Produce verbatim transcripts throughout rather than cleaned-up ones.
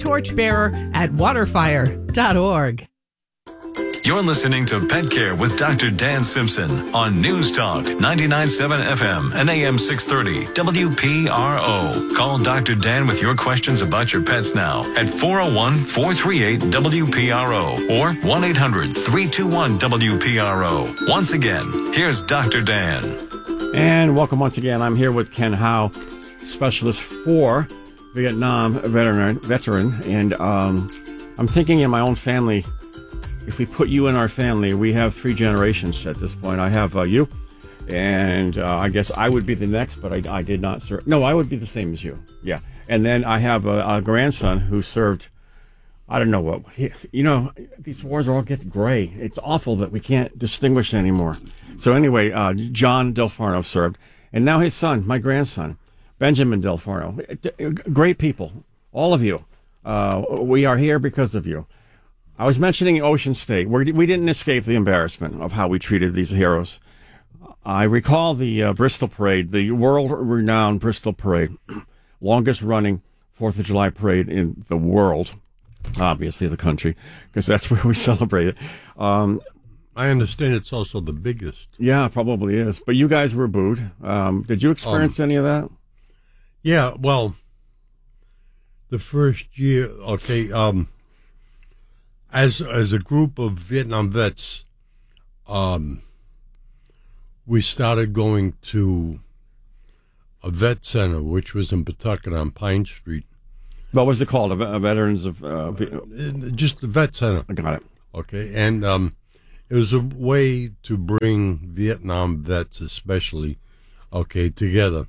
torchbearer at waterfire dot org. You're listening to Pet Care with Doctor Dan Simpson on News Talk ninety-nine point seven F M and A M six thirty W P R O. Call Doctor Dan with your questions about your pets now at four oh one, four three eight, W P R O or one eight hundred, three two one, W P R O. Once again, here's Doctor Dan. And welcome once again. I'm here with Ken Howe, specialist for Vietnam veteran, veteran and um, I'm thinking in my own family, if we put you in our family, we have three generations at this point. I have uh, you, and uh, I guess I would be the next, but I, I did not serve. No, I would be the same as you. Yeah. And then I have a, a grandson who served, I don't know what. He, you know, these wars all get gray. It's awful that we can't distinguish anymore. So anyway, uh, John Delfarno served, and now his son, my grandson, Benjamin Delfarno. Great people, all of you. Uh, we are here because of you. I was mentioning Ocean State. We're, we didn't escape the embarrassment of how we treated these heroes. I recall the uh, Bristol Parade, the world-renowned Bristol Parade, longest-running Fourth of July parade in the world, obviously the country, because that's where we celebrate it. Um, I understand it's also the biggest. Yeah, probably is. But you guys were booed. Um, did you experience um, any of that? Yeah, well, the first year, okay, um... As as a group of Vietnam vets, um, we started going to a vet center, which was in Pawtucket on Pine Street. What was it called? A, a Veterans of... Uh, uh, just the vet center. I got it. Okay, and um, it was a way to bring Vietnam vets especially, okay, together.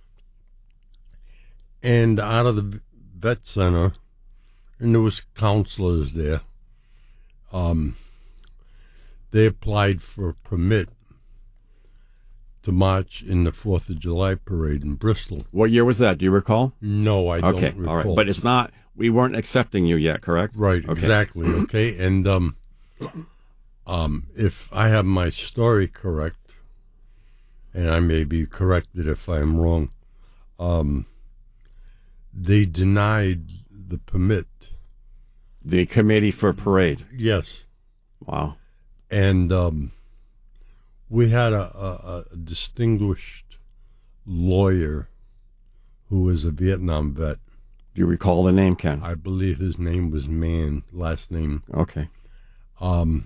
And out of the vet center, and there was counselors there, Um, they applied for a permit to march in the Fourth of July parade in Bristol. What year was that? Do you recall? No, I don't okay, recall. all right. But it's not, we weren't accepting you yet, correct? Right, okay. Exactly, okay? And um, um, if I have my story correct, and I may be corrected if I'm wrong, um, they denied the permit. The committee for parade. Yes. Wow. And um, we had a, a, a distinguished lawyer who was a Vietnam vet. Do you recall the name, Ken? I believe his name was Mann, last name. Okay. Um,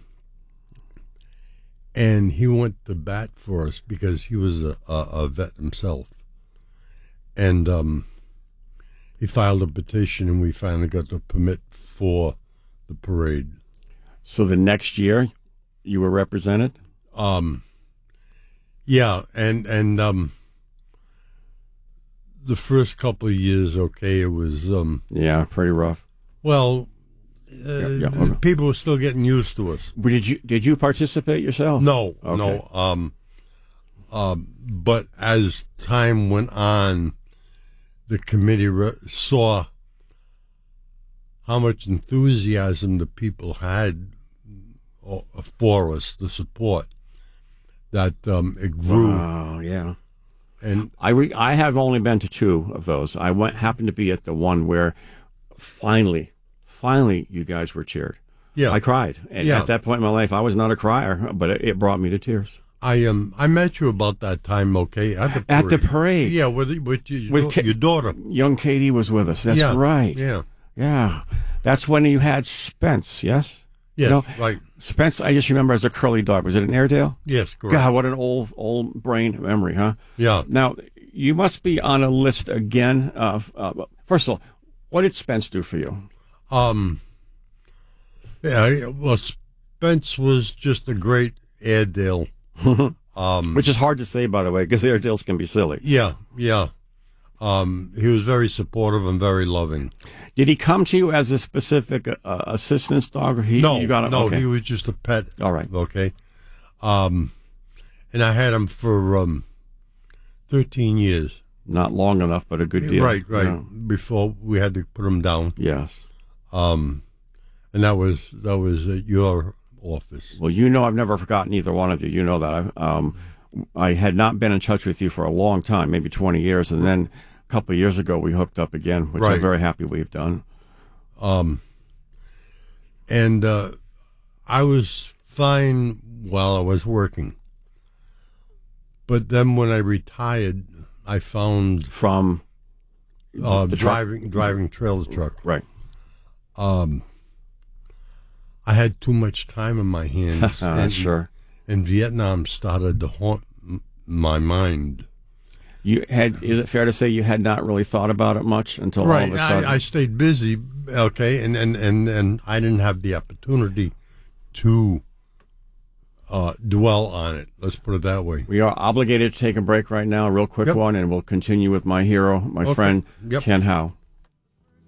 and he went to bat for us because he was a, a, a vet himself. And um, he filed a petition, and we finally got the permit for the parade. So the next year, you were represented? Um, yeah, and and um, the first couple of years, okay, it was um, yeah, pretty rough. Well, uh, yeah, yeah, okay. People were still getting used to us. But did you did you participate yourself? No, okay. no. Um, um, but as time went on, the committee re- saw how much enthusiasm the people had for us, the support, that um, it grew. Oh, yeah. And I re- I have only been to two of those. I went happened to be at the one where finally, finally you guys were cheered. Yeah. I cried. And yeah. at that point in my life, I was not a crier, but it, it brought me to tears. I um I met you about that time, okay, at the parade. At the parade. Yeah, with, with, your, with Ka- your daughter. Young Katie was with us. That's yeah. right. Yeah. Yeah. That's when you had Spence, yes? Yes, you know, right. Spence, I just remember as a curly dog. Was it an Airedale? Yes, correct. God, what an old, old brain memory, huh? Yeah. Now, you must be on a list again. Of, uh, first of all, what did Spence do for you? Um. Yeah, well, Spence was just a great Airedale. um, Which is hard to say, by the way, because Airedales can be silly. Yeah, yeah. Um, he was very supportive and very loving. Did he come to you as a specific uh, assistance dog? Or he, no, you got a, no, okay. he was just a pet. All right. Okay. Um, and I had him for um, thirteen years. Not long enough, but a good deal. Right, right. Yeah. Before we had to put him down. Yes. Um, and that was that was at your office. Well, you know I've never forgotten either one of you. You know that. I've, um, I had not been in touch with you for a long time, maybe twenty years, and then a couple of years ago we hooked up again, which right. I'm very happy we've done. Um, and uh, I was fine while I was working. But then when I retired, I found From uh, the truck? driving driving trailer truck. Right. Um, I had too much time in my hands. and, Sure. And Vietnam started to haunt m- my mind. You had. Is it fair to say you had not really thought about it much until all Right. of a sudden? I, I stayed busy, okay, and, and, and, and I didn't have the opportunity to uh, dwell on it. Let's put it that way. We are obligated to take a break right now, a real quick Yep. one, and we'll continue with my hero, my Okay. friend Yep. Ken Howe.